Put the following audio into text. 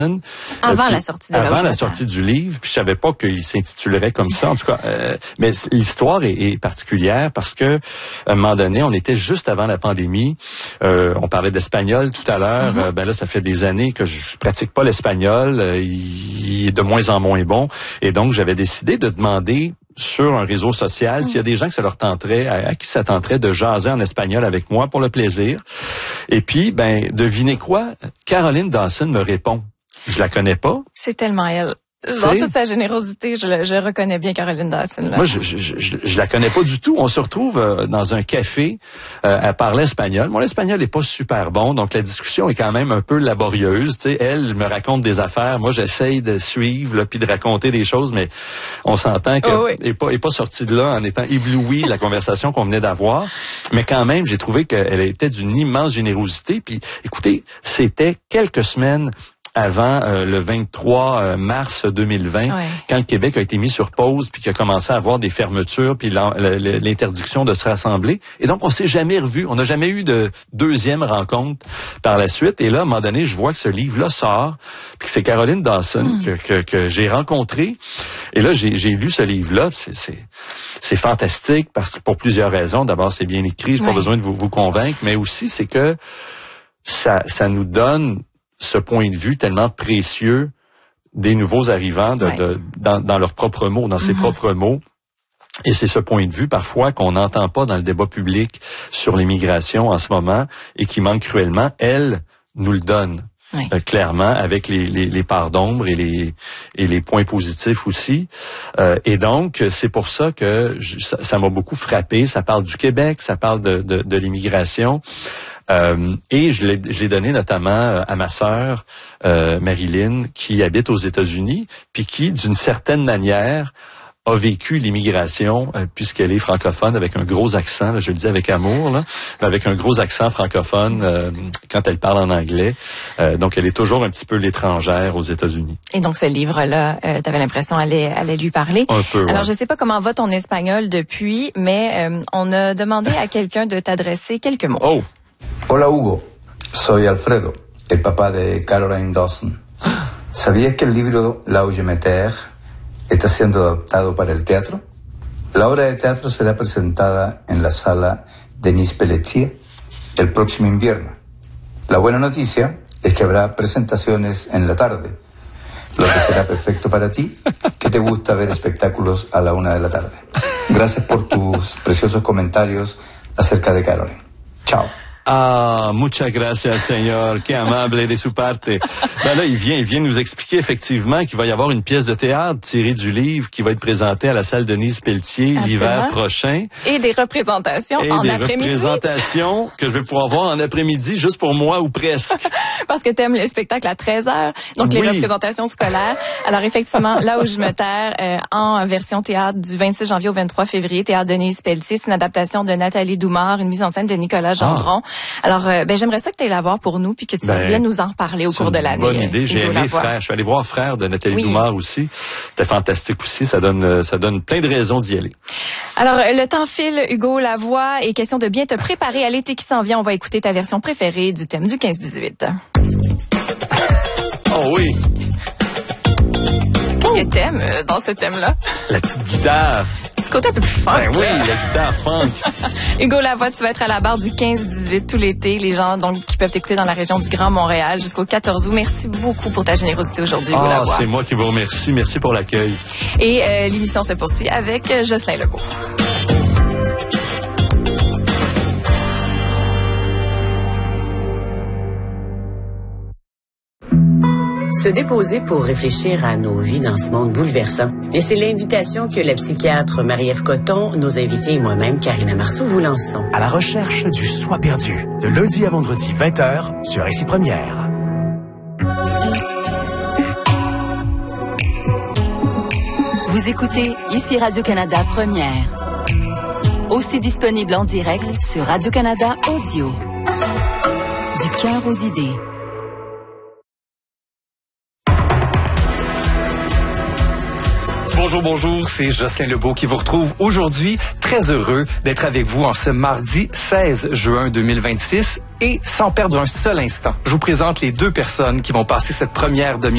Avant la sortie de Avant la sortie du livre, puis je savais pas qu'il s'intitulerait comme ça, en tout cas. Mais l'histoire est particulière parce que, à un moment donné, on était juste avant la pandémie. On parlait d'espagnol tout à l'heure. Ben là, ça fait des années que je pratique pas l'espagnol. Il est de moins en moins bon. Et donc, j'avais décidé de demander sur un réseau social s'il y a des gens que ça leur tenterait, à qui ça tenterait de jaser en espagnol avec moi pour le plaisir. Et puis, ben, devinez quoi? Caroline Dawson me répond. Je la connais pas. C'est tellement elle. Dans toute sa générosité, je reconnais bien Caroline Dawson. Là. Moi, je la connais pas du tout. On se retrouve dans un café à parler espagnol. Mon espagnol est pas super bon, donc la discussion est quand même un peu laborieuse. Tu sais, elle me raconte des affaires. Moi, j'essaye de suivre là, puis de raconter des choses, mais on s'entend qu'elle est pas sortie de là en étant éblouie de la conversation qu'on venait d'avoir. Mais quand même, j'ai trouvé qu'elle était d'une immense générosité. Puis, écoutez, c'était quelques semaines avant le 23 mars 2020, quand le Québec a été mis sur pause, puis qu'il a commencé à avoir des fermetures, puis l'interdiction de se rassembler. Et donc, on s'est jamais revus. On n'a jamais eu de deuxième rencontre par la suite. Et là, à un moment donné, je vois que ce livre-là sort, puis que c'est Caroline Dawson que j'ai rencontrée. Et là, j'ai lu ce livre-là. C'est fantastique parce que pour plusieurs raisons. D'abord, c'est bien écrit. J'ai pas besoin de vous convaincre, mais aussi, c'est que ça nous donne ce point de vue tellement précieux des nouveaux arrivants dans leurs propres mots, dans ses propres mots. Et c'est ce point de vue, parfois, qu'on n'entend pas dans le débat public sur l'immigration en ce moment et qui manque cruellement. Elle nous le donne. Clairement, avec les parts d'ombre et les points positifs aussi. Et donc, c'est pour ça que ça m'a beaucoup frappé. Ça parle du Québec, ça parle de l'immigration. Et je l'ai donné notamment à ma sœur Marilyn, qui habite aux États-Unis, puis qui, d'une certaine manière, a vécu l'immigration, puisqu'elle est francophone, avec un gros accent, là, je le dis avec amour, là, avec un gros accent francophone quand elle parle en anglais. Donc, elle est toujours un petit peu l'étrangère aux États-Unis. Et donc, ce livre-là, t'avais l'impression allait lui parler. Un peu, Alors, je sais pas comment va ton espagnol depuis, mais on a demandé à quelqu'un de t'adresser quelques mots. Oh! Hola Hugo, soy Alfredo, el papá de Caroline Dawson. ¿Sabías que el libro La Huye Meter está siendo adaptado para el teatro? La obra de teatro será presentada en la sala Denis Pelletier el próximo invierno. La buena noticia es que habrá presentaciones en la tarde, lo que será perfecto para ti, que te gusta ver espectáculos a la 1 de la tarde. Gracias por tus preciosos comentarios acerca de Caroline. Chao. Ah, muchas gracias, señor. Qué amable de su parte. Ben là, il vient nous expliquer effectivement qu'il va y avoir une pièce de théâtre tirée du livre qui va être présentée à la salle Denise Pelletier l'hiver prochain. Et des représentations en après-midi. Des représentations que je vais pouvoir voir en après-midi juste pour moi ou presque. Parce que t'aimes les spectacles à 13h, donc les représentations scolaires. Alors effectivement, Là où je me terre, en version théâtre du 26 janvier au 23 février, théâtre Denise Pelletier, c'est une adaptation de Nathalie Doumard, une mise en scène de Nicolas Gendron. Alors, j'aimerais ça que tu ailles la voir pour nous puis que tu viennes nous en parler au cours de l'année. C'est une bonne idée. J'ai aimé Frère. Je suis allé voir Frère de Nathalie Doumard aussi. C'était fantastique aussi. Ça donne plein de raisons d'y aller. Alors, le temps file, Hugo Lavoie, et question de bien te préparer à l'été qui s'en vient. On va écouter ta version préférée du thème du 15-18. Oh oui! Qu'est-ce que t'aimes dans ce thème-là? La petite guitare. Ce côté un peu plus funk. Ben oui, la guitare funk. Hugo Lavoie, tu vas être à la barre du 15-18 tout l'été. Les gens donc qui peuvent t'écouter dans la région du Grand Montréal jusqu'au 14 août. Merci beaucoup pour ta générosité aujourd'hui, Hugo Lavoie. C'est moi qui vous remercie. Merci pour l'accueil. Et l'émission se poursuit avec Jocelyn Lebeau. Se déposer pour réfléchir à nos vies dans ce monde bouleversant. Et c'est l'invitation que la psychiatre Marie-Ève Coton, nos invités et moi-même, Karina Marceau, vous lançons. À la recherche du soi perdu, de lundi à vendredi, 20h, sur Ici Première. Vous écoutez Ici Radio-Canada Première. Aussi disponible en direct sur Radio-Canada Audio. Du cœur aux idées. Bonjour, c'est Jocelyn Lebeau qui vous retrouve aujourd'hui. Très heureux d'être avec vous en ce mardi 16 juin 2026 et sans perdre un seul instant, je vous présente les deux personnes qui vont passer cette première demi-heure